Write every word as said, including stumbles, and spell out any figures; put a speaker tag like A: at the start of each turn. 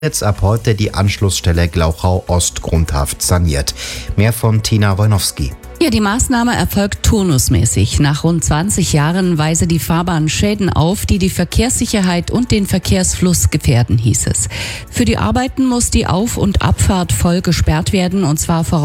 A: Jetzt ab heute die Anschlussstelle Glauchau Ost grundhaft saniert. Mehr von Tina Wojnowski.
B: Ja, die Maßnahme erfolgt turnusmäßig. Nach rund zwanzig Jahren weise die Fahrbahn Schäden auf, die die Verkehrssicherheit und den Verkehrsfluss gefährden, hieß es. Für die Arbeiten muss die Auf- und Abfahrt voll gesperrt werden, und zwar voraus